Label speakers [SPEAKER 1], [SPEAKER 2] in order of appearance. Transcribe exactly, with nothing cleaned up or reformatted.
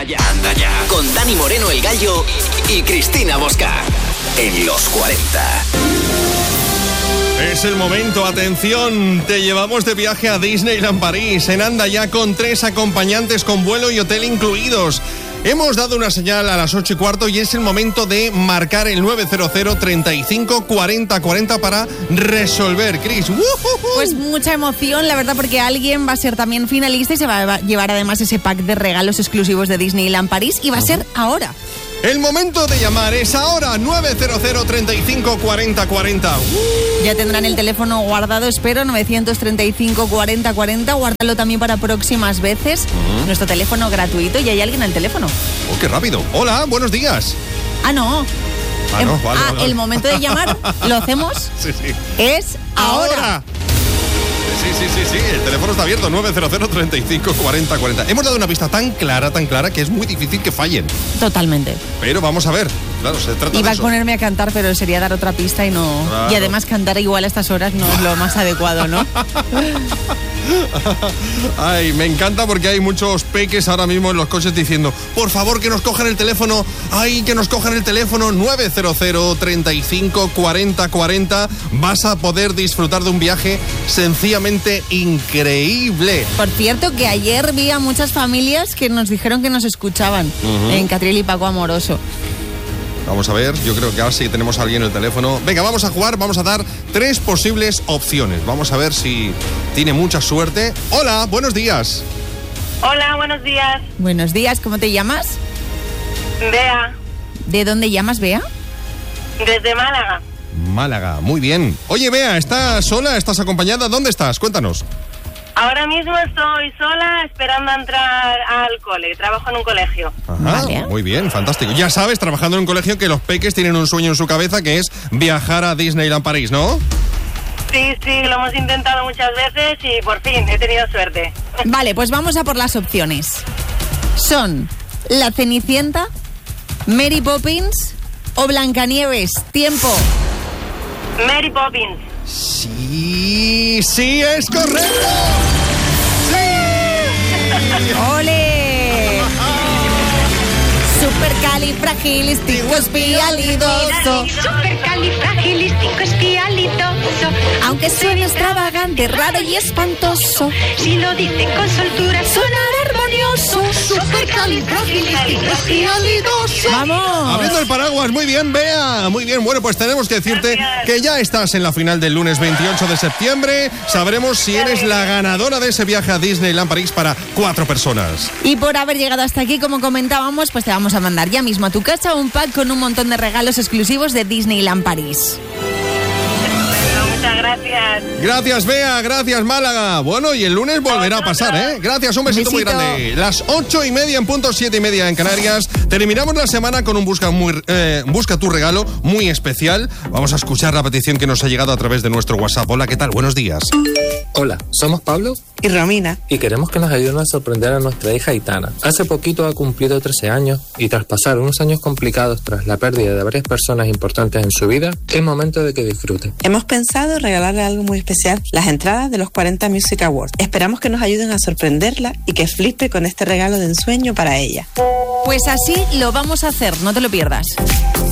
[SPEAKER 1] Anda ya, anda ya. Con Dani Moreno el Gallo y Cristina Bosca. En los cuarenta.
[SPEAKER 2] Es el momento, atención, te llevamos de viaje a Disneyland París en Anda Ya con tres acompañantes con vuelo y hotel incluidos. Hemos dado una señal a las ocho y cuarto y es el momento de marcar el nueve cero cero, treinta y cinco, cuarenta, cuarenta para resolver. Cris, ¡uh, uh, uh!
[SPEAKER 3] Pues mucha emoción, la verdad, porque alguien va a ser también finalista y se va a llevar además ese pack de regalos exclusivos de Disneyland París y va a ser ahora.
[SPEAKER 2] El momento de llamar es ahora, nueve cero cero, treinta y cinco, cuarenta, cuarenta. Uh.
[SPEAKER 3] Ya tendrán el teléfono guardado, espero, novecientos treinta y cinco, cuarenta, cuarenta. Guárdalo también para próximas veces. Uh-huh. Nuestro teléfono gratuito y hay alguien al teléfono.
[SPEAKER 2] Oh, qué rápido. Hola, buenos días.
[SPEAKER 3] Ah, no.
[SPEAKER 2] Ah, no, vale,
[SPEAKER 3] ah
[SPEAKER 2] vale.
[SPEAKER 3] El momento de llamar, ¿lo hacemos?
[SPEAKER 2] Sí, sí.
[SPEAKER 3] Es ahora.
[SPEAKER 2] ahora. Sí, sí, sí, sí, el teléfono está abierto, nueve cero cero, treinta y cinco, cuarenta, cuarenta. Hemos dado una pista tan clara, tan clara, que es muy difícil que fallen.
[SPEAKER 3] Totalmente.
[SPEAKER 2] Pero vamos a ver, claro, se trata
[SPEAKER 3] Iba
[SPEAKER 2] de eso.
[SPEAKER 3] a ponerme a cantar, pero sería dar otra pista y no...
[SPEAKER 2] Claro.
[SPEAKER 3] Y además cantar igual a estas horas no es lo más adecuado, ¿no?
[SPEAKER 2] Ay, me encanta porque hay muchos peques ahora mismo en los coches diciendo, por favor, que nos cojan el teléfono. Ay, que nos cojan el teléfono. Nueve cero cero, treinta y cinco, cuarenta, cuarenta. Vas a poder disfrutar de un viaje sencillamente increíble.
[SPEAKER 3] Por cierto, que ayer vi a muchas familias que nos dijeron que nos escuchaban uh-huh. en Catriel y Paco Amoroso.
[SPEAKER 2] Vamos a ver, yo creo que ahora sí tenemos a alguien en el teléfono. Venga, vamos a jugar, vamos a dar tres posibles opciones. Vamos a ver si tiene mucha suerte. Hola, buenos días.
[SPEAKER 4] Hola, buenos días.
[SPEAKER 3] Buenos días, ¿cómo te llamas?
[SPEAKER 4] Bea.
[SPEAKER 3] ¿De dónde llamas, Bea?
[SPEAKER 4] Desde Málaga.
[SPEAKER 2] Málaga, muy bien. Oye, Bea, ¿estás sola? ¿Estás acompañada? ¿Dónde estás? Cuéntanos.
[SPEAKER 4] Ahora mismo estoy sola esperando a entrar al cole. Trabajo en un colegio.
[SPEAKER 2] Ajá,
[SPEAKER 3] vale.
[SPEAKER 2] Muy bien, fantástico. Ya sabes, trabajando en un colegio, que los peques tienen un sueño en su cabeza, que es viajar a Disneyland París, ¿no?
[SPEAKER 4] Sí, sí, lo hemos intentado muchas veces y por fin he tenido suerte.
[SPEAKER 3] Vale, pues vamos a por las opciones. Son La Cenicienta, Mary Poppins o Blancanieves. Tiempo.
[SPEAKER 4] Mary Poppins.
[SPEAKER 2] Sí, sí, es correcto. ¡Sí!
[SPEAKER 3] ¡Ole! Supercalifragilisticoespialidoso.
[SPEAKER 5] Supercalifragilisticoespialidoso.
[SPEAKER 3] Aunque suene extravagante, raro y espantoso,
[SPEAKER 5] si lo dicen con soltura,
[SPEAKER 3] sonará armonioso.
[SPEAKER 5] Supercalifragilisticoespialidoso.
[SPEAKER 3] ¡Vamos!
[SPEAKER 2] Abriendo el paraguas, muy bien, Bea. Muy bien, bueno, pues tenemos que decirte
[SPEAKER 4] Gracias.
[SPEAKER 2] que ya estás en la final del lunes veintiocho de septiembre. Sabremos si eres la ganadora de ese viaje a Disneyland París para cuatro personas.
[SPEAKER 3] Y por haber llegado hasta aquí, como comentábamos, pues te vamos a mandar ya mismo a tu casa un pack con un montón de regalos exclusivos de Disneyland París.
[SPEAKER 4] Bueno, muchas gracias.
[SPEAKER 2] Gracias, Bea, gracias, Málaga. Bueno, y el lunes volverá a pasar, ¿eh? Gracias, un besito,
[SPEAKER 3] Besito.
[SPEAKER 2] muy grande. Las ocho y media en punto, siete y media en Canarias. Terminamos la semana con un busca, muy, eh, busca tu regalo muy especial. Vamos a escuchar la petición que nos ha llegado a través de nuestro WhatsApp. Hola, ¿qué tal? Buenos días.
[SPEAKER 6] Hola, somos Pablo
[SPEAKER 7] y Romina
[SPEAKER 6] y queremos que nos ayuden a sorprender a nuestra hija Aitana. Hace poquito ha cumplido trece años y tras pasar unos años complicados tras la pérdida de varias personas importantes en su vida, es momento de que disfrute.
[SPEAKER 7] Hemos pensado regalarle algo muy especial, las entradas de los cuarenta Music Awards. Esperamos que nos ayuden a sorprenderla y que flipe con este regalo de ensueño para ella.
[SPEAKER 3] Pues así lo vamos a hacer, no te lo pierdas.